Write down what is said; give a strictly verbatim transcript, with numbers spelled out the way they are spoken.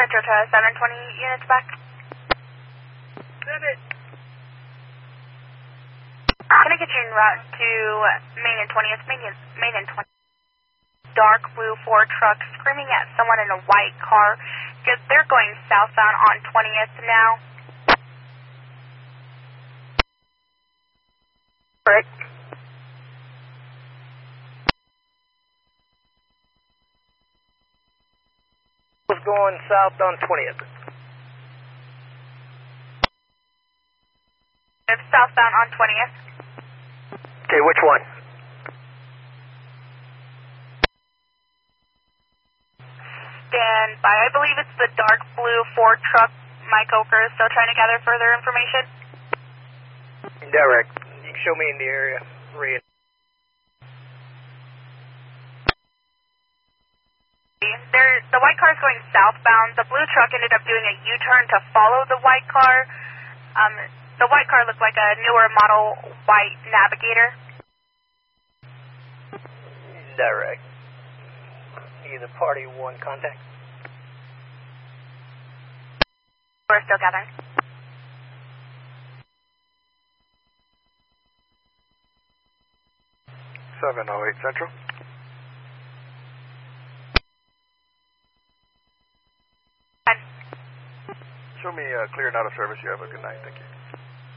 Central to seven twenty units back. Seven. Can I get you en route to Main and twentieth? Main and, Main and twentieth. Dark blue Ford truck screaming at someone in a white car. They're going southbound on twentieth now. Correct. Was going south on twentieth. It's southbound on twentieth. Okay, which one? Stand by. I believe it's the dark blue Ford truck. Mike Oker is still trying to gather further information. Direct. You can show me in the area. Red. There, the white car is going southbound. The blue truck ended up doing a U-turn to follow the white car. Um, the white car looked like a newer model white Navigator. Direct. Either party one contact. We're still gathering. seven oh eight Central. Show me uh, clear and out of service. You have a good night. Thank you.